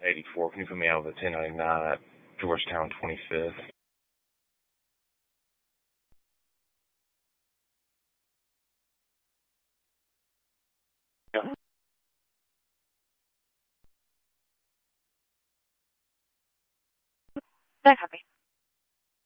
84. Can you put me out with a 1099 at Georgetown 25th? Yeah. That copy.